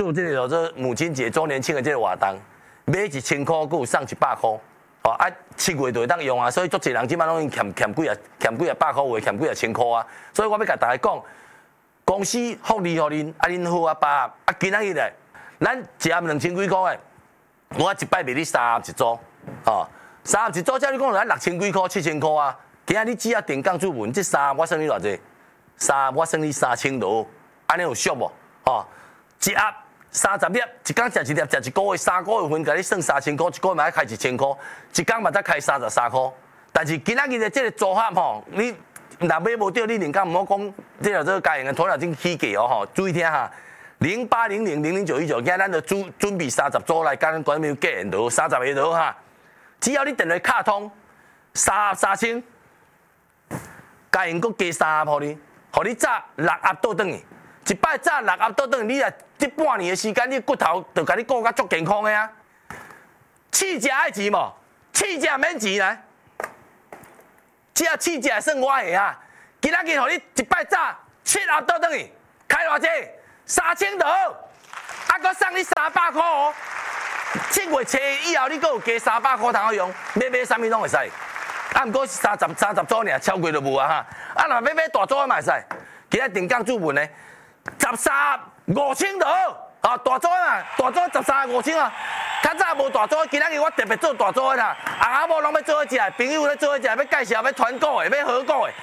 祝这个叫做母亲节周年庆的这个活动，买1000块，佮有送100块。哦啊，7月就会当用啊，所以足侪人即摆拢欠几啊100块，有欠几啊1000块啊。所以我要甲大家讲，公司福利互恁，啊恁好啊爸啊，今仔日咧，咱一暗2000几块的，我一摆卖你31组，哦，31组，照你讲，咱6000几块、7000块啊。今仔日只要电讲注文，这衫我算你偌济？3我算你3000多，安尼有俗无？哦，一盒30粒，一工食1粒，食1个月3个月份，甲你算3000块，一个月嘛要开1000块，一工嘛才开33块。但是今仔日的这个组合吼，你若买无到，你连讲毋好讲，这叫做家用的鸵鸟精起价哦吼，注意听哈，0800000919，今仔咱就准备30组来，甲咱管面结缘图30个图哈，只要你电话卡通3000，家用佮加3盒你，互你炸6盒倒转去。一摆炸6盒倒转，你啊，这半年的时间，你骨头就甲你顾甲足健康的啊。试食爱钱无？试食免钱来，只要试食算我的啊。今仔日互你一摆炸7盒倒转去，开偌济？3000多，啊，佮送你300块哦。7月初以后，你佮有加300块通好用，要买啥物拢会使。啊，毋过是30组尔，超过就无啊哈。啊，若要买大组的嘛会使。今仔电讲注文呢，13 5000多，啊大组啊，大组13 5000啊。较早无大组，今仔日我特别做大组的啦。阿某拢要做伙食，朋友咧做伙食，要介绍要团购的，要合购的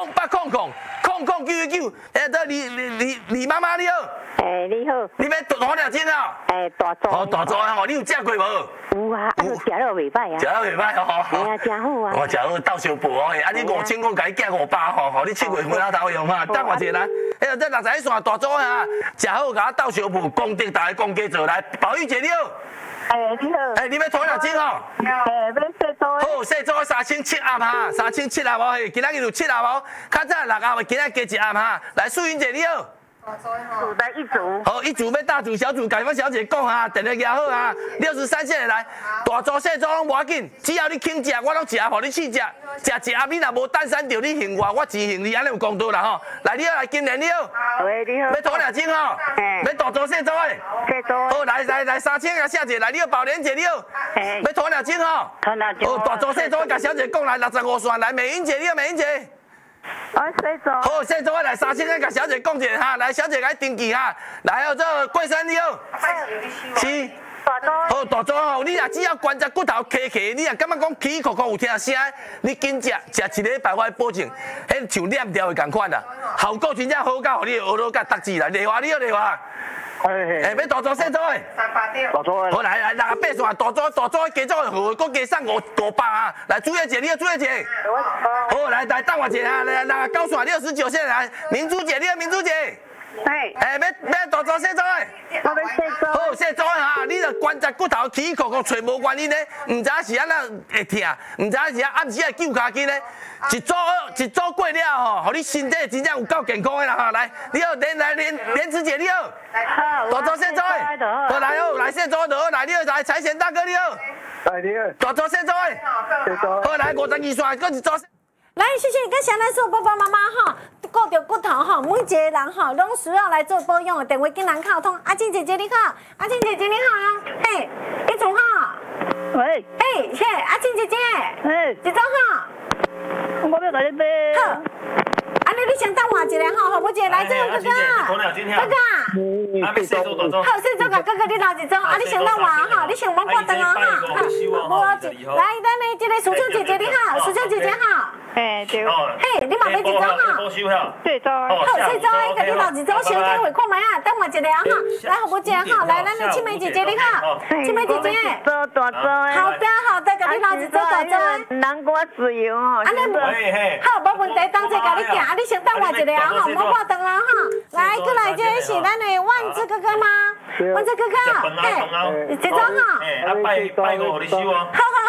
，08009999，这李妈妈你好。 你好。 你要鸵鸟精啊？ 大组。 哦，大组啊，吼，你有食过无？ 有啊，啊，食了袂歹啊。 食了袂歹哦。 哎呀，真好啊。 我食好斗小补哦，啊，你5000我甲你寄500吼，吼，你7月份头用哈，等我一下来。哎，这61线大组啊，食好甲我斗小补，功德大家公家做来，宝玉姐你好。 你好。 你要鸵鸟精哦？ 要细组。 好，细组3700盒哈，3700盒哦，今仔日有7盒哦，较早6盒，今仔加1盒哈。来，素云姐你好。 组的一组。 好，一组要大组、小组，甲阮小姐讲哈，电话拿好哈，63线的来，大组、小组拢无要紧，只要你肯食，我拢食，互你试食，食一盒你若无单身着，你幸我，我自幸你，安尼有公道啦吼。来，你好，来，金莲你好。 喂，你好。 要鸵鸟精吼？要大组、小组的。 细组。 好，来3000甲小姐，来，你好，宝莲姐你好。要鸵鸟精吼？ 鸵鸟精。 好，大组、小组甲小姐讲来65线，来，美英姐你好，美英姐。 细组。 好，细组来3000甲小姐讲者哈，来，小姐来登记哈，来，有这桂山你好。是。 大组。 好，大组吼，你若只要关节骨头磕磕，你若感觉讲起壳壳有听声，你紧食一个礼拜，我保证，迄像链条的共款啦，效果真正好到，互你学到甲达志啦。丽华你好，丽华。要大组小组的。 大组的。 好，来68线，大组加组的号，佮加送500啊！来，朱叶姐，你好，朱叶姐。好，来，等我一下，来9线69线来，明珠姐，你好，明珠姐。要大组小组的。 我要细组。 好，细组的哈，你着关节骨头起壳壳找无原因咧，唔知是安怎会痛，唔知是暗时会揪骹筋咧，一组过了吼，互你身体真正有够健康的啦哈！来，你好，莲子姐你好。 好。 大组小组的。好，来好，来细组的好，来你好，来财神大哥你好。 你好。 大组小组的。 细组。 好，来52线，搁一组。 来，谢谢跟祥咱所有爸爸妈妈哈，顾着骨头哈，每一个人哈，拢需要来做保养的。电话跟人沟通，阿静姐姐你好，阿静姐姐你好啊，嘿，一组哈， 喂， 嘿，阿静姐姐，一组哈， 我要来你买。 好，安尼你先等我一下哈，好不姐来这个哥哥，哥哥， 细组。 好，细组哥哥你留一组，啊你先等我哈，你先帮我等哦哈，好，来，咱的这个苏秋姐姐你好，苏秋姐姐好。 对。 嘿，你嘛要一组哈？ 对组。 好，细组迄个你留一组，先等会看卖啊，等我一下哈。来，好不姐哈，来，咱的青梅姐姐你好，青梅姐姐。 大组。 好的，甲你留一组大组的。 南瓜自由哦。 安尼好，无问题，当者甲你行，啊，你先等我一下哈，莫挂断啊哈。来，过来，这是咱的万志哥哥吗？万志哥哥，嘿，一组哈。 拜五互你收哦。 好，无问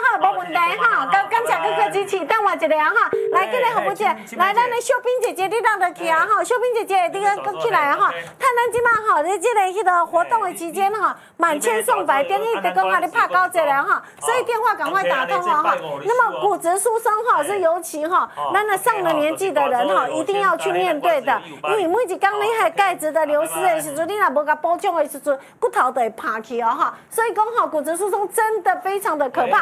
问题哈，感谢各个支持，等我一下哈，来，今日服务姐，来，咱的秀萍姐姐，你让得去啊哈，秀萍姐姐，你个起来哈，看咱即马哈，你这个迄个活动的期间哈，满千送百，等于得讲啊，你拍高这了哈，所以电话赶快打通哦哈。那么骨质疏松哈是尤其哈，咱的上了年纪的人哈，一定要去面对的，因为每一天你还钙质的流失的时阵，你若无甲补充的时阵，骨头就会趴去哦哈，所以讲哈，骨质疏松真的非常的可怕。